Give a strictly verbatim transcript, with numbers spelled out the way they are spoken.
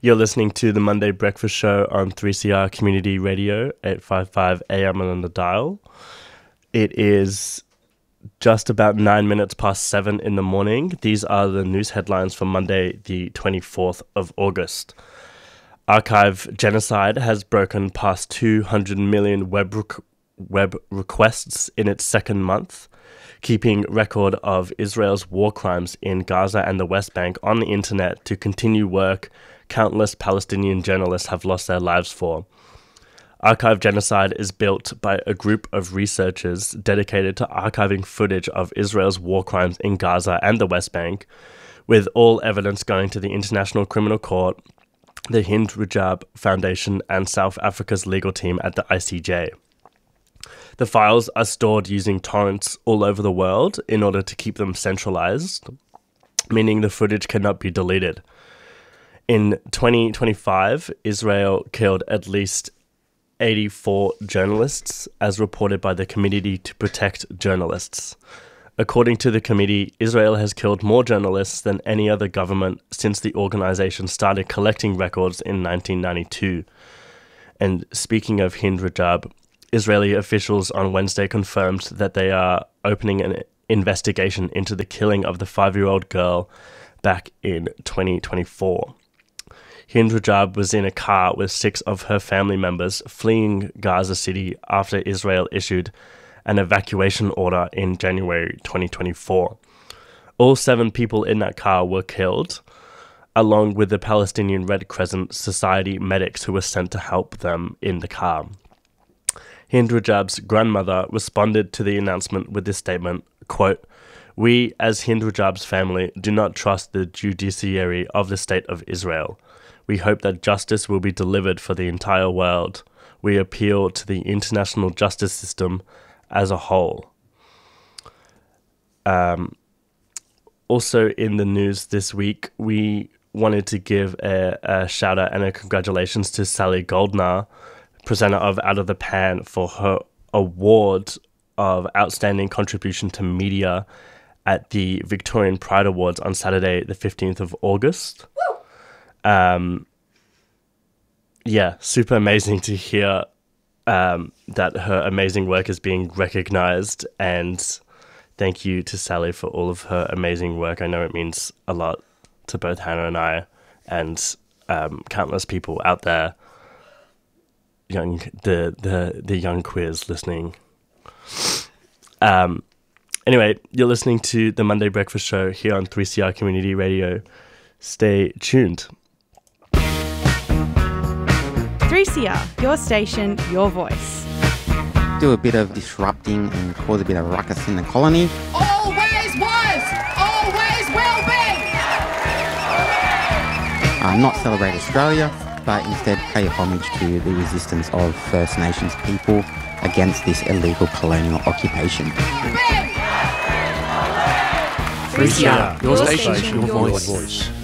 You're listening to the Monday Breakfast Show on three C R Community Radio, eight fifty-five A M on the dial. It is just about nine minutes past seven in the morning. These are the news headlines for Monday, the twenty-fourth of August. Archive genocide has broken past two hundred million web rec- web requests in its second month, keeping record of Israel's war crimes in Gaza and the West Bank on the internet to continue work countless Palestinian journalists have lost their lives for. Archive Genocide is built by a group of researchers dedicated to archiving footage of Israel's war crimes in Gaza and the West Bank, with all evidence going to the International Criminal Court, the Hind Rajab Foundation, and South Africa's legal team at the I C J. The files are stored using torrents all over the world in order to keep them centralized, meaning the footage cannot be deleted. In twenty twenty-five, Israel killed at least eighty-four journalists, as reported by the Committee to Protect Journalists. According to the committee, Israel has killed more journalists than any other government since the organization started collecting records in nineteen ninety-two. And speaking of Hind Rajab, Israeli officials on Wednesday confirmed that they are opening an investigation into the killing of the five-year-old girl back in twenty twenty-four. Hind Rajab was in a car with six of her family members fleeing Gaza City after Israel issued an evacuation order in January twenty twenty-four. All seven people in that car were killed, along with the Palestinian Red Crescent Society medics who were sent to help them in the car. Hind Rajab's grandmother responded to the announcement with this statement, quote, "We, as Hind Rajab's family, do not trust the judiciary of the State of Israel. We hope that justice will be delivered for the entire world. We appeal to the international justice system as a whole." Um, also in the news this week, we wanted to give a, a shout out and a congratulations to Sally Goldner, presenter of Out of the Pan, for her award of Outstanding Contribution to Media at the Victorian Pride Awards on Saturday, the fifteenth of August. Um, yeah, super amazing to hear um, that her amazing work is being recognized, and thank you to Sally for all of her amazing work. I know it means a lot to both Hannah and I, and um, countless people out there, young the the the young queers listening. Um, anyway, you're listening to the Monday Breakfast Show here on three C R Community Radio. Stay tuned. three C R, your station, your voice. Do a bit of disrupting and cause a bit of ruckus in the colony. Always was, always will be. Uh, not celebrate Australia, but instead pay homage to the resistance of First Nations people against this illegal colonial occupation. three C R, your station, your voice.